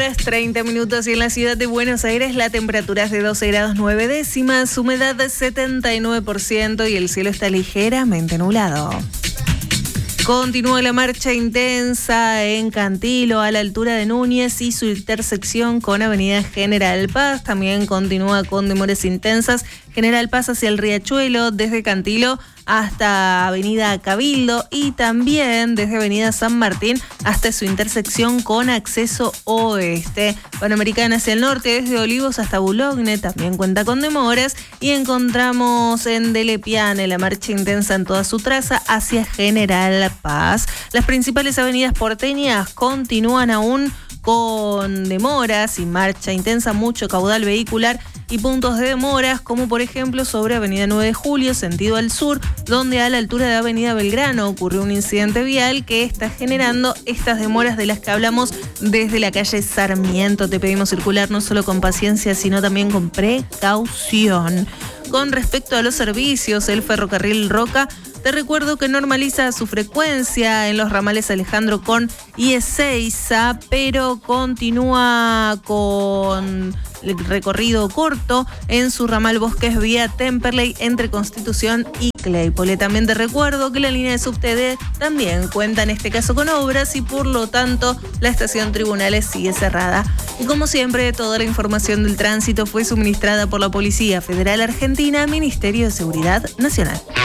horas 30 minutos y en la ciudad de Buenos Aires la temperatura es de 12 grados 9 décimas, humedad de 79% y el cielo está ligeramente nublado. Continúa la marcha intensa en Cantilo a la altura de Núñez y su intersección con Avenida General Paz. También continúa con demoras intensas General Paz hacia el Riachuelo, desde Cantilo hasta Avenida Cabildo y también desde Avenida San Martín hasta su intersección con acceso oeste. Panamericana hacia el norte, desde Olivos hasta Boulogne, también cuenta con demoras y encontramos en Delepiane la marcha intensa en toda su traza hacia General Paz. Las principales avenidas porteñas continúan aún con demoras y marcha intensa, mucho caudal vehicular y puntos de demoras, como por ejemplo sobre Avenida 9 de Julio, sentido al sur, donde a la altura de Avenida Belgrano ocurrió un incidente vial que está generando estas demoras de las que hablamos desde la calle Sarmiento. Te pedimos circular no solo con paciencia, sino también con precaución. Con respecto a los servicios, el ferrocarril Roca, te recuerdo que normaliza su frecuencia en los ramales Alejandro Con y Ezeiza, pero continúa con el recorrido corto en su ramal Bosques vía Temperley entre Constitución y Claypole. También te recuerdo que la línea de subte también cuenta en este caso con obras y por lo tanto la estación Tribunales sigue cerrada. Y como siempre, toda la información del tránsito fue suministrada por la Policía Federal Argentina, Ministerio de Seguridad Nacional.